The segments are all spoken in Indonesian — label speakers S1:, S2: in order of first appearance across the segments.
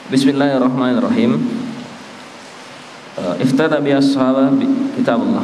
S1: Bismillahirrahmanirrahim. Iftada bi ashaba kitabullah.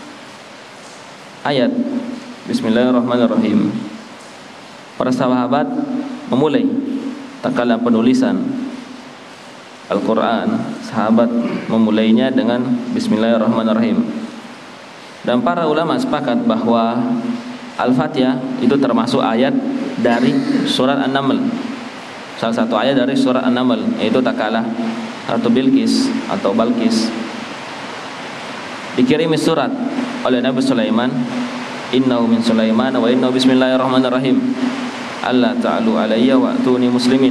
S1: Ayat Bismillahirrahmanirrahim. Para sahabat memulai tatkala penulisan Al-Quran, sahabat memulainya dengan Bismillahirrahmanirrahim. Dan para ulama sepakat bahwa Al-Fatihah itu termasuk ayat dari surat An-Naml. Salah satu ayat dari surat An-Naml, yaitu tatkala Ratu Bilqis atau Balqis dikirimi surat oleh Nabi Sulaiman, innahu min Sulaiman wa innahu bismillahirrahmanirrahim, alla ta'alu alayya wa atuni muslimin.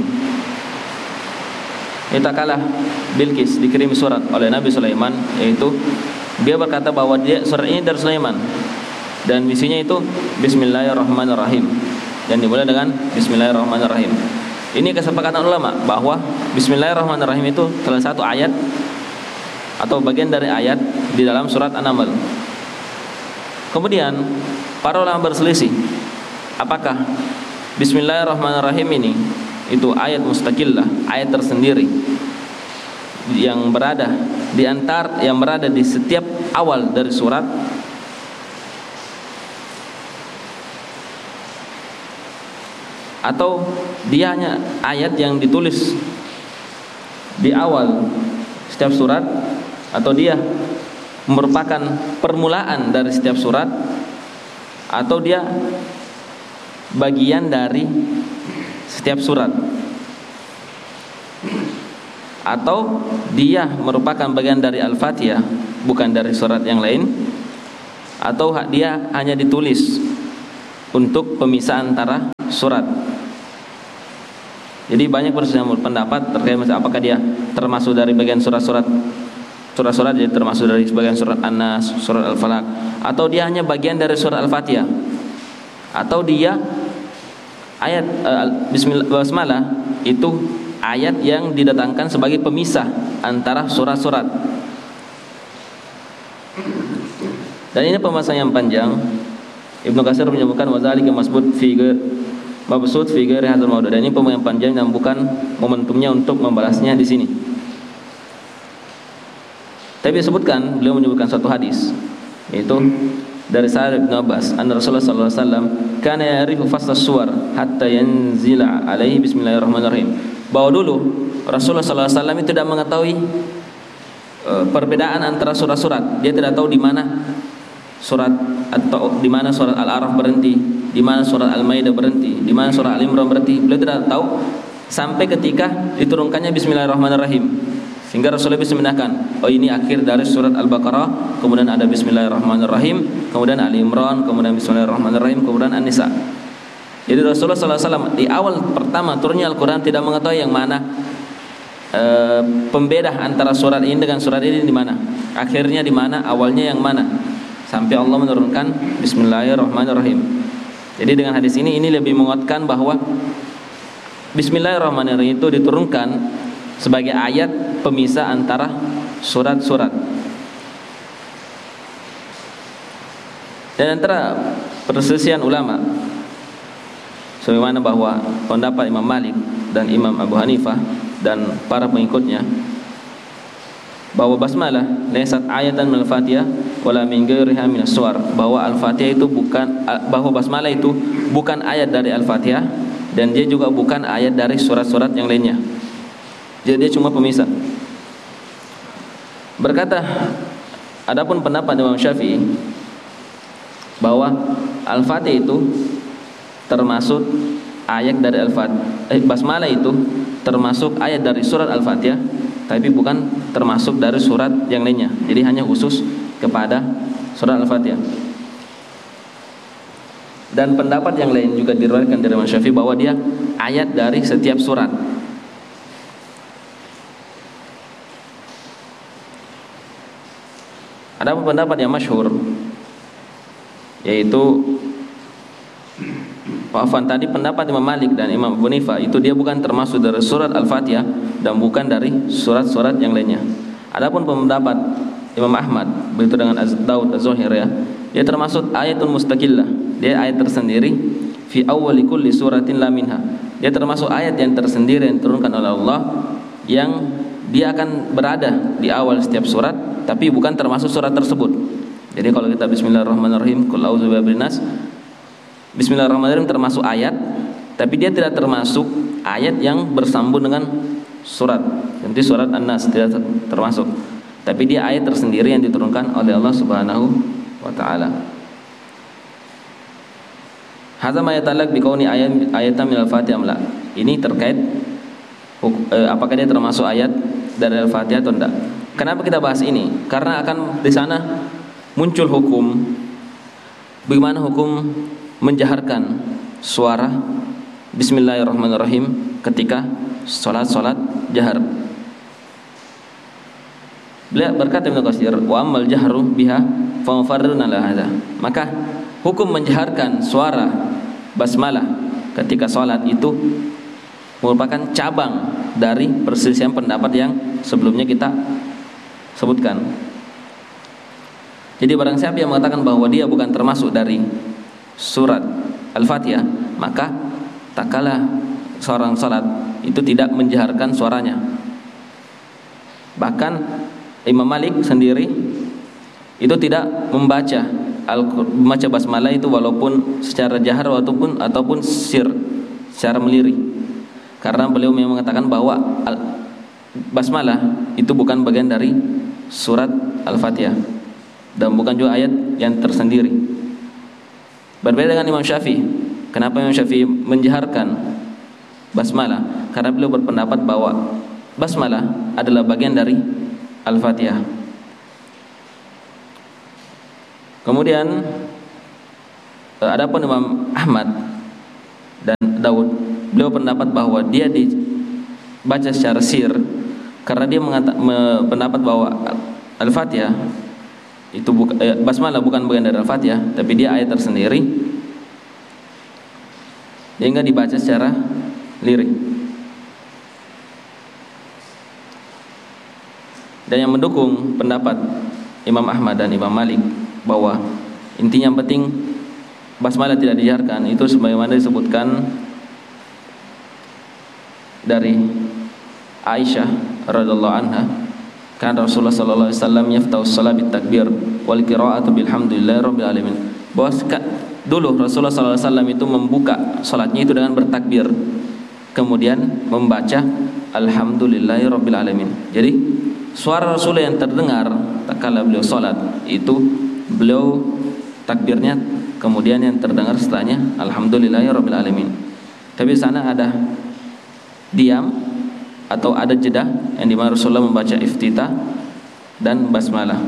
S1: Tatkala Bilqis dikirimi surat oleh Nabi Sulaiman, yaitu dia berkata bahwa surat ini dari Sulaiman dan misinya itu bismillahirrahmanirrahim, dan dimulai dengan bismillahirrahmanirrahim. Ini kesepakatan ulama bahwa bismillahirrahmanirrahim itu salah satu ayat atau bagian dari ayat di dalam surat An-Naml. Kemudian para ulama berselisih apakah bismillahirrahmanirrahim ini itu ayat mustaqillah, ayat tersendiri yang berada di setiap awal dari surat, atau dia hanya ayat yang ditulis di awal setiap surat, atau dia merupakan permulaan dari setiap surat, atau dia bagian dari setiap surat, atau dia merupakan bagian dari Al-Fatihah bukan dari surat yang lain, atau dia hanya ditulis untuk pemisah antara surat. Jadi banyak pendapat terkait apakah dia termasuk dari bagian surat-surat jadi termasuk dari sebagian surat An-Nas, surat Al-Falaq, atau dia hanya bagian dari surat Al-Fatihah, atau dia ayat Basmalah itu ayat yang didatangkan sebagai pemisah antara surat-surat. Dan ini pembahasan yang panjang. Ibnu Katsir menyebutkan wazalika mabsut fi ghairi hadzal mawdu'. Dan ini pembahasan panjang dan bukan momentumnya untuk membahasnya di sini. Tapi beliau menyebutkan satu hadis, yaitu dari Sa'id bin Abbas, anna Rasulullah sallallahu alaihi wasallam kana ya'rifu fasl as-suwar hatta yanzila alaihi bismillahirrahmanirrahim. Bahwa dulu Rasulullah sallallahu alaihi wasallam itu tidak mengetahui perbedaan antara surat-surat. Dia tidak tahu di mana surat atau di mana surat Al-A'raf berhenti, di mana surat Al-Maidah berhenti, di mana surat Al-Imran berhenti. Beliau tidak tahu sampai ketika diturunkannya bismillahirrahmanirrahim. Sehingga Rasulullah bisa membedakan, oh ini akhir dari surat Al-Baqarah, kemudian ada bismillahirrahmanirrahim, kemudian Al-Imran, kemudian bismillahirrahmanirrahim, kemudian An-Nisa. Jadi Rasulullah SAW di awal pertama turunnya Al-Quran tidak mengetahui yang mana pembeda antara surat ini dengan surat ini di mana, akhirnya di mana, awalnya yang mana, sampai Allah menurunkan bismillahirrahmanirrahim. Jadi dengan hadis ini lebih menguatkan bahwa bismillahirrahmanirrahim itu diturunkan sebagai ayat pemisah antara surat-surat. Dan antara perselisihan ulama, sebagaimana bahwa pendapat Imam Malik dan Imam Abu Hanifah dan para pengikutnya, bahwa basmalah laysat ayatan minal Fatihah wala min ghairiha minas suwar, bahwa Al-Fatihah itu bahwa basmalah itu bukan ayat dari Al-Fatihah dan dia juga bukan ayat dari surat-surat yang lainnya. Jadi dia cuma pemisah. Berkata, adapun pendapat Imam Syafi'i bahwa Al-Fatihah itu termasuk ayat dari basmalah itu termasuk ayat dari surat Al-Fatihah, tapi bukan termasuk dari surat yang lainnya. Jadi hanya khusus kepada surat Al-Fatihah. Dan pendapat yang lain juga diriwayatkan dari Imam Syafi'i bahwa dia ayat dari setiap surat. Ada pendapat yang masyhur, yaitu tadi pendapat Imam Malik dan Imam Abu Hanifah itu dia bukan termasuk dari surat Al-Fatihah dan bukan dari surat-surat yang lainnya. Adapun pendapat Imam Ahmad begitu dengan Daud Az-Zahir, dia termasuk ayatun mustaqillah, dia ayat tersendiri fi awwali kulli suratin la minha. Dia termasuk ayat yang tersendiri yang diturunkan oleh Allah yang dia akan berada di awal setiap surat, tapi bukan termasuk surat tersebut. Jadi kalau kita Bismillahirrahmanirrahim, Qul a'udzu birabbil nas, Bismillahirrahmanirrahim termasuk ayat, tapi dia tidak termasuk ayat yang bersambung dengan surat. Nanti surat An-Nas tidak termasuk, tapi dia ayat tersendiri yang diturunkan oleh Allah Subhanahu wa taala. Hadza ma yata'allaq bi kauni ayatan min al-Fatihah amla. Ini terkait apakah dia termasuk ayat dari Al-Fatihah atau tidak. Kenapa kita bahas ini? Karena akan di sana muncul hukum, bagaimana hukum menjaharkan suara Bismillahirrahmanirrahim ketika salat jahar. Beliau berkata Ibnu Katsir, wa ammal jahru biha fa mufarrirun ala hadza. Maka hukum menjaharkan suara basmalah ketika salat itu merupakan cabang dari perselisihan pendapat yang sebelumnya kita sebutkan. Jadi barang siapa yang mengatakan bahwa dia bukan termasuk dari surat Al-Fatihah, maka tak kalah seorang salat itu tidak menjaharkan suaranya. Bahkan Imam Malik sendiri itu tidak membaca basmalah itu walaupun secara jahar ataupun sir, secara meliri. Karena beliau memang mengatakan bahwa basmalah itu bukan bagian dari surat Al-Fatihah dan bukan juga ayat yang tersendiri. Berbeda dengan Imam Syafi'i. Kenapa Imam Syafi'i menjaharkan basmalah? Karena beliau berpendapat bahwa basmalah adalah bagian dari Al-Fatihah. Kemudian adapun Imam Ahmad dan Daud, beliau pendapat bahwa dia dibaca secara sir karena dia pendapat bahwa Al-Fatihah itu basmalah bukan bagian dari Al-Fatihah, tapi dia ayat tersendiri, sehingga dibaca secara lirik. Dan yang mendukung pendapat Imam Ahmad dan Imam Malik bahwa intinya yang penting basmalah tidak dijaharkan, itu sebagaimana disebutkan dari Aisyah radhiyallahu anha, kan Rasulullah sallallahu alaihi wasallam yaftahu shalah bit takbir wal qira'atu bilhamdulillahirabbil alamin. Bahwa dulu Rasulullah sallallahu alaihi wasallam itu membuka salatnya itu dengan bertakbir, kemudian membaca alhamdulillahirabbil alamin. Jadi suara Rasulullah yang terdengar tatkala beliau salat itu beliau takbirnya, kemudian yang terdengar setelahnya alhamdulillahirabbil alamin. Tapi di sana ada diam atau ada jeda yang dimana Rasulullah membaca iftitah dan basmalah.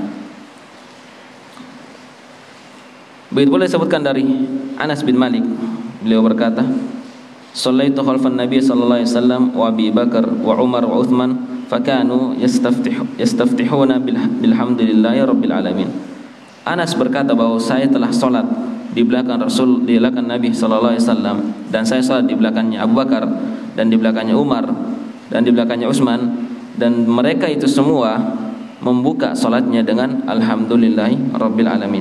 S1: Begitu pula disebutkan dari Anas bin Malik, beliau berkata, "Shallaitu khalfan Nabi sallallahu alaihi wasallam wa Abi Bakar wa Umar wa Utsman fakanu yastaftihuna bilhamdillahi rabbil alamin." Anas berkata bahwa saya telah salat di belakang Nabi sallallahu alaihi wasallam, dan saya salat di belakangnya Abu Bakar dan di belakangnya Umar dan di belakangnya Utsman, dan mereka itu semua membuka salatnya dengan alhamdulillahi rabbil alamin.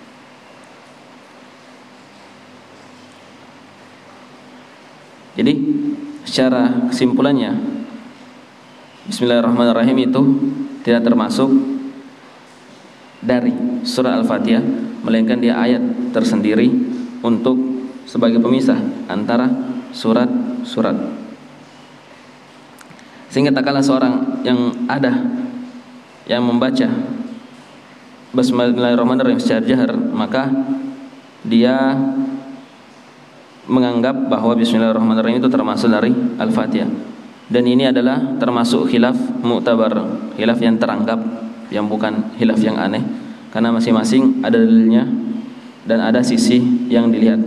S1: Jadi secara kesimpulannya Bismillahirrahmanirrahim itu tidak termasuk dari surah Al-Fatihah, melainkan dia ayat tersendiri untuk sebagai pemisah antara surat-surat. Sehingga tak kalah seorang yang membaca Bismillahirrahmanirrahim secara jahar, maka dia menganggap bahwa Bismillahirrahmanirrahim itu termasuk dari Al-Fatihah. Dan ini adalah termasuk khilaf mu'tabar, khilaf yang teranggap, yang bukan khilaf yang aneh, karena masing-masing ada dalilnya dan ada sisi yang dilihat.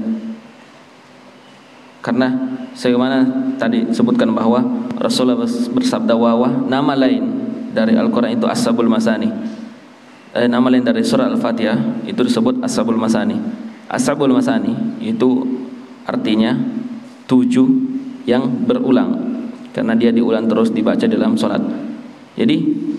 S1: Karena sebagaimana tadi sebutkan bahwa Rasulullah bersabda bahwa nama lain dari Al-Quran itu As-Sabul Masani, nama lain dari surah Al-Fatihah itu disebut As-Sabul Masani. As-Sabul Masani itu artinya 7 yang berulang, karena dia diulang terus dibaca dalam sholat. Jadi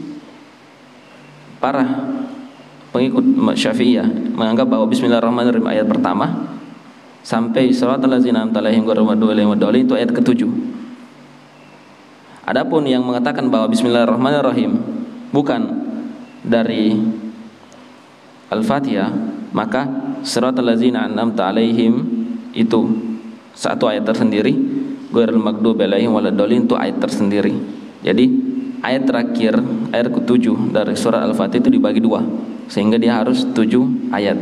S1: para pengikut Syafi'iyah menganggap bahwa Bismillahirrahmanirrahim ayat pertama sampai shiratal ladzina an'amta 'alaihim ghairil maghdubi 'alaihim waladdallin itu ayat ke-7. Adapun yang mengatakan bahwa Bismillahirrahmanirrahim bukan dari Al-Fatihah, maka siratal ladzina an'amta 'alaihim itu satu ayat tersendiri, ghairil maghdubi 'alaihim waladdallin itu ayat tersendiri. Jadi ayat terakhir, ayat ke-7 dari surat Al-Fatihah itu dibagi dua, sehingga dia harus 7 ayat.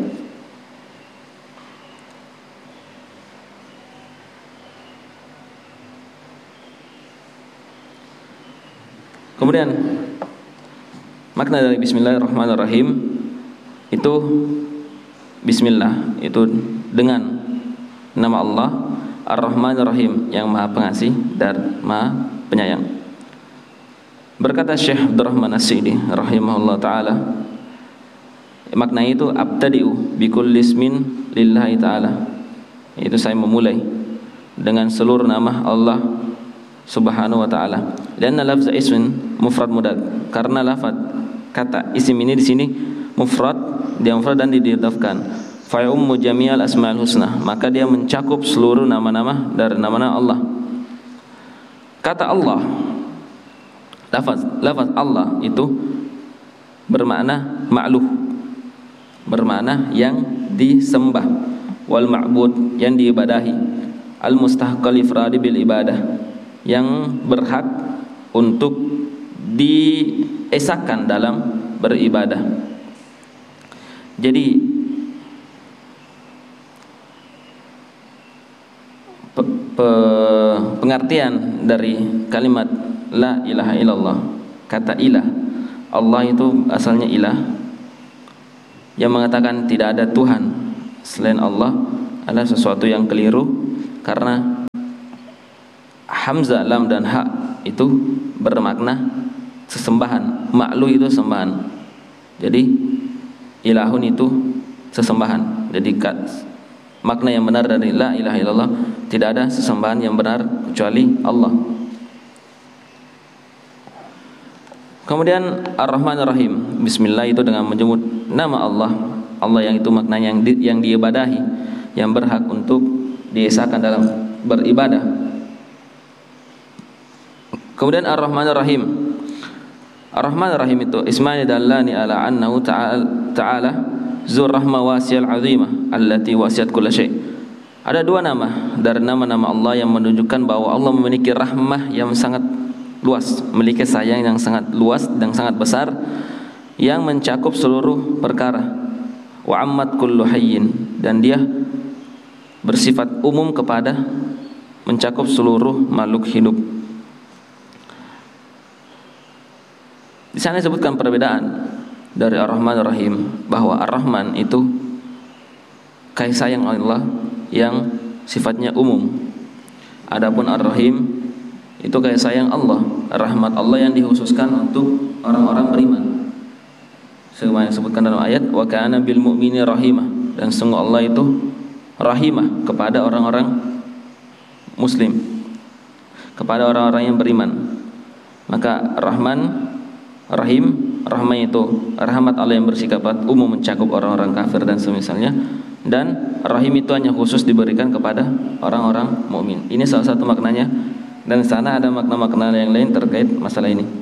S1: Kemudian makna dari Bismillahirrahmanirrahim itu Bismillah itu dengan nama Allah Ar-Rahmanir-Rahim yang Maha Pengasih dan Maha Penyayang. Berkata Syekh Abdurrahman As-Sa'di rahimahullah taala, makna itu abtadi'u bikulli ismin lillahi taala. Itu saya memulai dengan seluruh nama Allah Subhanahu wa taala. Dan lafaz ismin mufrad mudad, karena lafaz kata isim ini di sini mufrad, dia mufrad dan didhafkan. Fa ummu jami'al asmaul husna, maka dia mencakup seluruh nama-nama dari nama-nama Allah. Kata Allah, lafaz Allah itu bermakna ma'luh, bermakna yang disembah, wal ma'bud yang diibadahi, al mustahqal ifradi bil ibadah, yang berhak untuk diesakan dalam beribadah. Jadi pengertian dari kalimat la ilaha illallah, kata ilah, Allah itu asalnya ilah, yang mengatakan tidak ada Tuhan selain Allah adalah sesuatu yang keliru, karena hamzah, lam dan ha itu bermakna sesembahan, ma'luh itu sembahan. Jadi ilahun itu sesembahan. Jadi makna yang benar dari la ilaha illallah, tidak ada sesembahan yang benar kecuali Allah. Kemudian Ar-Rahman Ar-Rahim, Bismillah itu dengan menyebut nama Allah, Allah yang itu maknanya yang diibadahi, yang berhak untuk diesakan dalam beribadah. Kemudian Ar-Rahman Ar-Rahim, Ar-Rahman Ar-Rahim itu ismani dallani ala annahu ta'ala zur rahma wasiyal azimah allati wasiat kulla syai'. Ada dua nama dari nama-nama Allah yang menunjukkan bahwa Allah memiliki rahmah yang sangat luas, memiliki sayang yang sangat luas dan sangat besar, yang mencakup seluruh perkara. Wa ammat kullu hayyin, dan dia bersifat umum kepada mencakup seluruh makhluk hidup. Di sana disebutkan perbedaan dari Ar-Rahman Ar-Rahim, bahwa Ar-Rahman itu kasih sayang Allah yang sifatnya umum. Adapun Ar-Rahim itu kasih sayang Allah, rahmat Allah yang dikhususkan untuk orang-orang beriman. Sebagaimana disebutkan dalam ayat, wa kana bil mu'mini rahimah, dan sungguh Allah itu rahimah kepada orang-orang muslim, kepada orang-orang yang beriman. Maka Rahman Rahim, rahmah itu rahmat Allah yang bersifat umum, mencakup orang-orang kafir dan semisalnya, dan Rahim itu hanya khusus diberikan kepada orang-orang mukmin. Ini salah satu maknanya, dan sana ada makna-makna yang lain terkait masalah ini.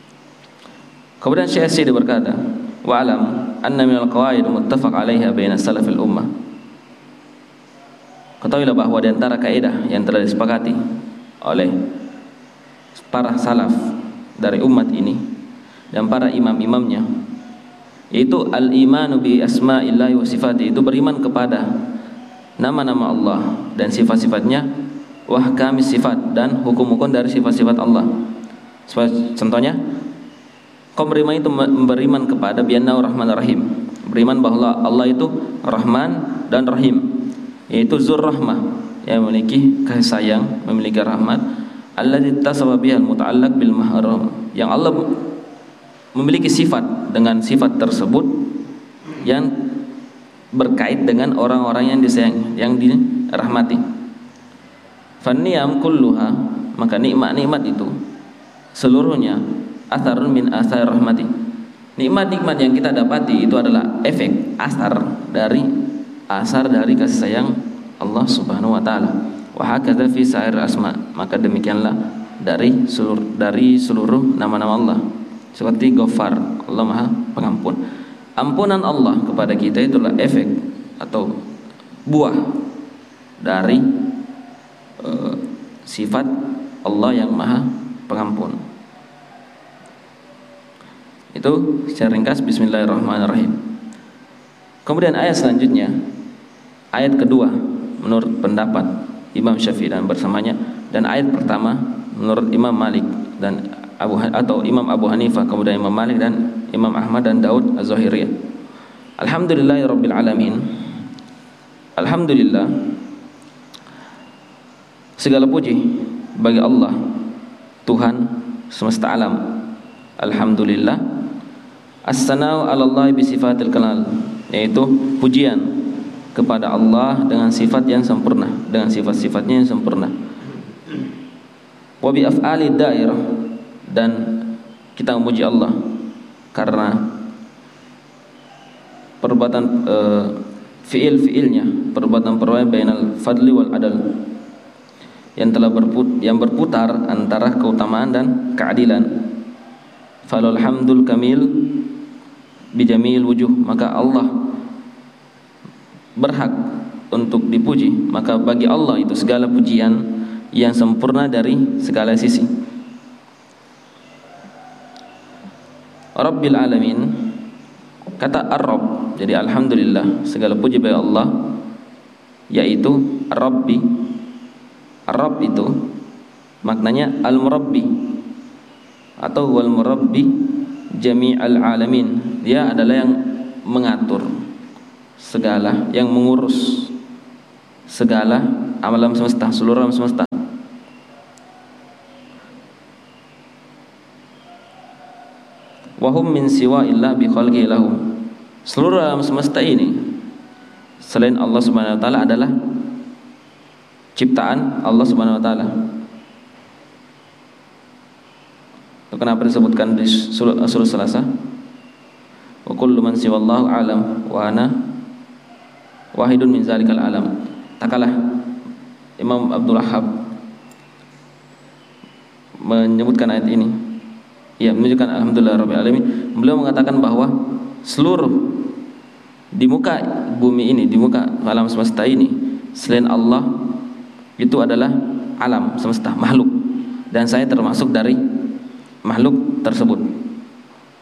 S1: Kemudian Syekh Sidi berkata, wa alam anna minal qawaid muttafaq 'alaiha baina salafil ummah. Ketahuilah bahwa di antara kaidah yang telah disepakati oleh para salaf dari umat ini dan para imam-imamnya, yaitu al-imanu bi asma'illahi wa sifati, itu beriman kepada nama-nama Allah dan sifat-sifatnya, wa ahkamis sifat, dan hukum-hukum dari sifat-sifat Allah. Contohnya, kaum beriman itu beriman kepada bi'annahu rahman rahim, beriman bahwa Allah itu Rahman dan Rahim, yaitu zur rahmah, yang memiliki kasih sayang, memiliki rahmat, alladzi tasaba bihal muta'allaq bil mahram, yang Allah memiliki sifat dengan sifat tersebut yang berkait dengan orang-orang yang disayang, yang dirahmati. Fanniyam kulluha, maka nikmat-nikmat itu seluruhnya atharun min athar rahmati. Nikmat-nikmat yang kita dapati itu adalah efek asar dari kasih sayang Allah Subhanahu wa taala. Wa hakadza fi sa'ir asma, maka demikianlah dari seluruh nama-nama Allah. Seperti Ghaffar, Allah Maha Pengampun. Ampunan Allah kepada kita itulah efek atau buah dari sifat Allah yang Maha Pengampun. Itu secara ringkas. Bismillahirrahmanirrahim. Kemudian ayat selanjutnya, ayat kedua menurut pendapat Imam Syafi'i dan bersamanya, dan ayat pertama menurut Imam Malik dan Imam Abu Hanifah, kemudian Imam Malik dan Imam Ahmad dan Daud Az-Zahiriyah. Alhamdulillahirabbil alamin. Alhamdulillah, segala puji bagi Allah, Tuhan semesta alam. Alhamdulillah. As-sana'u 'ala Allah bi sifatil kamal, yaitu pujian kepada Allah dengan sifat yang sempurna, dengan sifat-sifatnya yang sempurna. Wa bi af'ali dairah, dan kita memuji Allah karena perbuatan fiil-fiilnya, perbuatan-perbuatan bainal fadli wal adal, yang telah berputar antara keutamaan dan keadilan. Falal hamdul kamil bijamil wujuh, maka Allah berhak untuk dipuji, maka bagi Allah itu segala pujian yang sempurna dari segala sisi. Rabbil alamin, kata Ar-Rabb, jadi alhamdulillah segala puji bagi Allah, yaitu Ar-Rabbi. Ar-Rabb itu maknanya Al-Murabbi atau Wal Murabbi Jami'al Alamin. Dia adalah yang mengatur segala, yang mengurus segala alam semesta, seluruh alam semesta. Wahum min siwa illa bi khalqi lahum, seluruh alam semesta ini selain Allah Subhanahu wa taala adalah ciptaan Allah Subhanahu wa taala. Itu kenapa disebutkan di surah Selasa, wa kullu man siwallahu alam wa ana wahidun min zalikal alam. Tak kalah Imam Abdul Wahhab menyebutkan ayat ini, ya, menunjukkan alhamdulillah rabbil alamin. Beliau mengatakan bahwa seluruh di muka bumi ini, di muka alam semesta ini, selain Allah itu adalah alam semesta, makhluk, dan saya termasuk dari makhluk tersebut.